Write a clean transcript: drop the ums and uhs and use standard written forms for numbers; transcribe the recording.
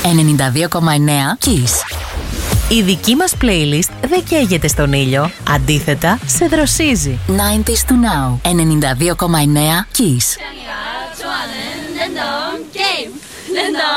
92,9 Kiss. Η δική μας playlist δεν καίγεται στον ήλιο. Αντίθετα, σε δροσίζει. 90s to now. 92,9 Kiss.